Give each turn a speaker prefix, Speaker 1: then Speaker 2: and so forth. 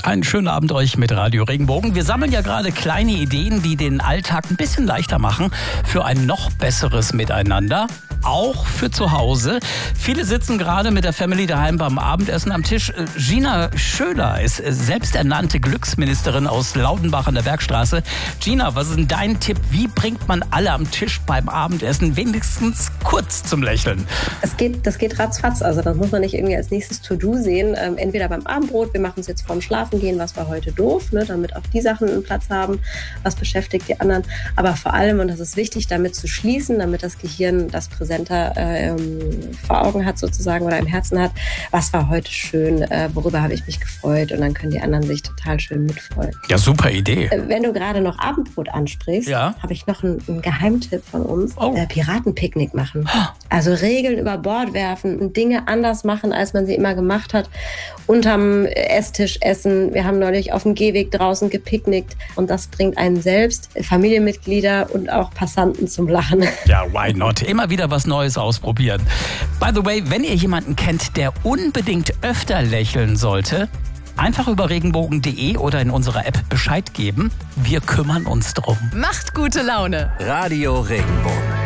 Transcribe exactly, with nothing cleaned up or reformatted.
Speaker 1: Einen schönen Abend euch mit Radio Regenbogen. Wir sammeln ja gerade kleine Ideen, die den Alltag ein bisschen leichter machen für ein noch besseres Miteinander. Auch für zu Hause. Viele sitzen gerade mit der Family daheim beim Abendessen am Tisch. Gina Schöler ist selbsternannte Glücksministerin aus Laudenbach an der Bergstraße. Gina, was ist denn dein Tipp? Wie bringt man alle am Tisch beim Abendessen wenigstens kurz zum Lächeln?
Speaker 2: Es geht, das geht ratzfatz. Also das muss man nicht irgendwie als nächstes To-Do sehen. Ähm, entweder beim Abendbrot, wir machen es jetzt vorm Schlafengehen, was war heute doof, ne, damit auch die Sachen einen Platz haben, was beschäftigt die anderen. Aber vor allem, und das ist wichtig, damit zu schließen, damit das Gehirn das präsenter ähm, vor Augen hat sozusagen oder im Herzen hat, was war heute schön, äh, worüber habe ich mich gefreut, und dann können die anderen sich total schön mitfreuen.
Speaker 1: Ja, super Idee.
Speaker 2: Äh, wenn du gerade noch Abendbrot ansprichst,
Speaker 1: ja?
Speaker 2: habe ich noch einen, einen Geheimtipp von uns.
Speaker 1: Oh.
Speaker 2: Äh, Piratenpicknick machen. Also Regeln über Bord werfen und Dinge anders machen, als man sie immer gemacht hat. Unterm Esstisch essen. Wir haben neulich auf dem Gehweg draußen gepicknickt und das bringt einen selbst, Familienmitglieder und auch Passanten zum Lachen.
Speaker 1: Ja, why not? Immer wieder was Neues ausprobieren. By the way, wenn ihr jemanden kennt, der unbedingt öfter lächeln sollte, einfach über regenbogen punkt de oder in unserer App Bescheid geben. Wir kümmern uns drum.
Speaker 3: Macht gute Laune.
Speaker 4: Radio Regenbogen.